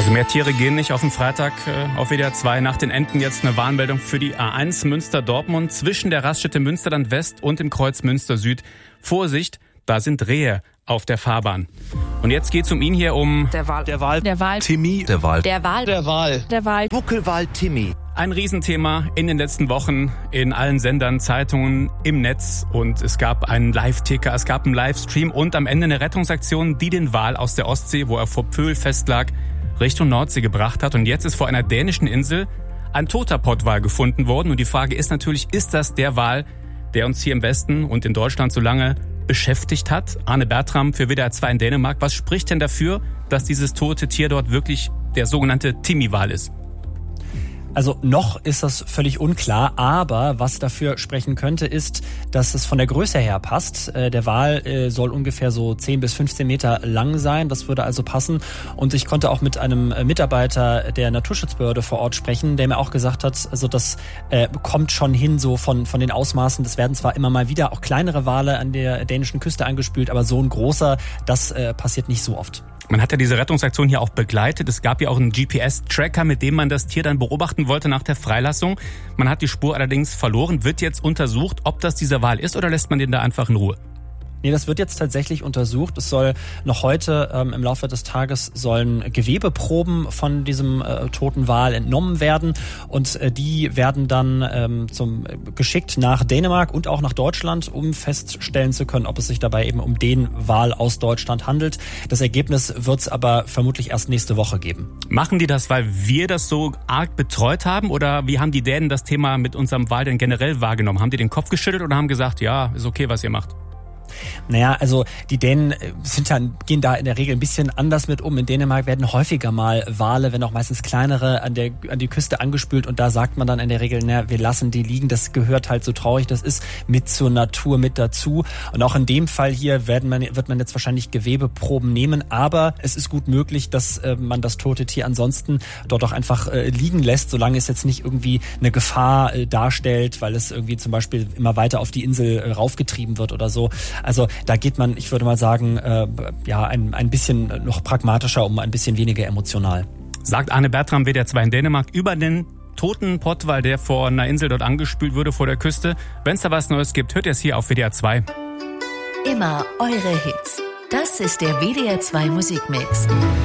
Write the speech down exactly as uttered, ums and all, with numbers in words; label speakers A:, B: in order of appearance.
A: Also mehr Tiere gehen nicht auf den Freitag äh, auf W D R zwei. Nach den Enten jetzt eine Warnmeldung für die A eins Münster-Dortmund zwischen der Raststätte Münsterland West und dem Kreuz Münster Süd. Vorsicht, da sind Rehe auf der Fahrbahn. Und jetzt geht's um ihn hier, um
B: Der Wal.
C: Der Wal.
B: Der Wal.
C: Timmy.
B: Der Wal.
C: Der Wal.
B: Der Wal.
C: Der Wal.
B: Buckelwal Timmy.
A: ein Riesenthema in den letzten Wochen in allen Sendern, Zeitungen, im Netz. Und es gab einen Live-Ticker, es gab einen Livestream und am Ende eine Rettungsaktion, die den Wal aus der Ostsee, wo er vor Pöhl festlag, Richtung Nordsee gebracht hat. Und jetzt ist vor einer dänischen Insel ein toter Pottwal gefunden worden. Und die Frage ist natürlich, ist das der Wal, der uns hier im Westen und in Deutschland so lange beschäftigt hat? Arne Bertram für W D R zwei in Dänemark. Was spricht denn dafür, dass dieses tote Tier dort wirklich der sogenannte Timmy-Wal ist?
D: Also noch ist das völlig unklar, aber was dafür sprechen könnte, ist, dass es von der Größe her passt. Der Wal soll ungefähr so zehn bis fünfzehn Meter lang sein, das würde also passen. Und ich konnte auch mit einem Mitarbeiter der Naturschutzbehörde vor Ort sprechen, der mir auch gesagt hat, also das äh, kommt schon hin so von, von den Ausmaßen. Das werden zwar immer mal wieder auch kleinere Wale an der dänischen Küste angespült, aber so ein großer, das äh, passiert nicht so oft.
A: Man hat ja diese Rettungsaktion hier auch begleitet. Es gab ja auch einen G P S-Tracker, mit dem man das Tier dann beobachten wollte nach der Freilassung. Man hat die Spur allerdings verloren. Wird jetzt untersucht, ob das dieser Wal ist, oder lässt man den da einfach in Ruhe?
D: Nee, das wird jetzt tatsächlich untersucht. Es soll noch heute ähm, im Laufe des Tages sollen Gewebeproben von diesem äh, toten Wal entnommen werden und äh, die werden dann ähm, zum äh, geschickt nach Dänemark und auch nach Deutschland, um feststellen zu können, ob es sich dabei eben um den Wal aus Deutschland handelt. Das Ergebnis wird es aber vermutlich erst nächste Woche geben.
A: Machen die das, weil wir das so arg betreut haben, oder wie haben die Dänen das Thema mit unserem Wal denn generell wahrgenommen? Haben die den Kopf geschüttelt oder haben gesagt, ja, ist okay, was ihr macht?
D: Naja, also die Dänen sind dann, gehen da in der Regel ein bisschen anders mit um. In Dänemark werden häufiger mal Wale, wenn auch meistens kleinere, an der an die Küste angespült und da sagt man dann in der Regel, na, wir lassen die liegen, das gehört halt so traurig, das ist mit zur Natur mit dazu. Und auch in dem Fall hier werden man, wird man jetzt wahrscheinlich Gewebeproben nehmen, aber es ist gut möglich, dass äh, man das tote Tier ansonsten dort auch einfach äh, liegen lässt, solange es jetzt nicht irgendwie eine Gefahr äh, darstellt, weil es irgendwie zum Beispiel immer weiter auf die Insel äh, raufgetrieben wird oder so. Also da geht man, ich würde mal sagen, äh, ja, ein, ein bisschen noch pragmatischer, um ein bisschen weniger emotional.
A: Sagt Arne Bertram, W D R zwei in Dänemark, über den toten Pottwal, der vor einer Insel dort angespült wurde, vor der Küste. Wenn es da was Neues gibt, hört ihr es hier auf W D R zwei.
E: Immer eure Hits. Das ist der W D R zwei Musikmix.